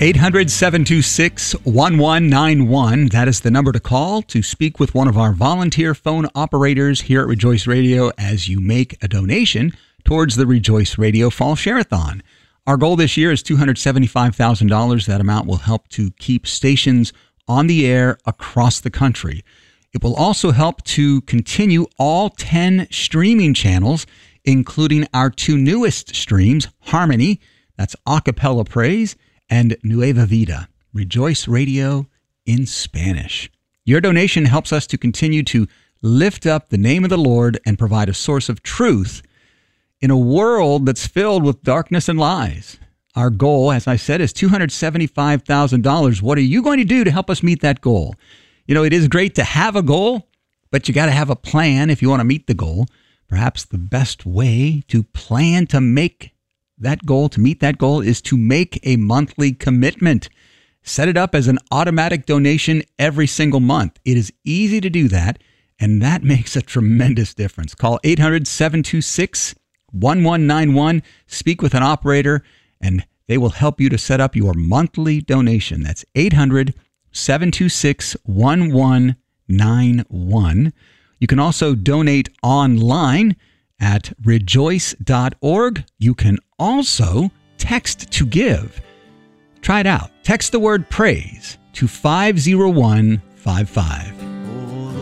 800-726-1191. That is the number to call to speak with one of our volunteer phone operators here at Rejoice Radio as you make a donation towards the Rejoice Radio Fall Share-a-thon. Our goal this year is $275,000. That amount will help to keep stations on the air across the country. It will also help to continue all 10 streaming channels, including our two newest streams, Harmony, that's Acapella Praise, and Nueva Vida, Rejoice Radio in Spanish. Your donation helps us to continue to lift up the name of the Lord and provide a source of truth in a world that's filled with darkness and lies. Our goal, as I said, is $275,000. What are you going to do to help us meet that goal? You know, it is great to have a goal, but you got to have a plan if you want to meet the goal. Perhaps the best way to plan to make that goal, to meet that goal, is to make a monthly commitment. Set it up as an automatic donation every single month. It is easy to do that, and that makes a tremendous difference. Call 800-726-1191. Speak with an operator, and they will help you to set up your monthly donation. That's 800-726-1191. You can also donate online at rejoice.org. You can also text to give. Try it out. Text the word praise to 50155.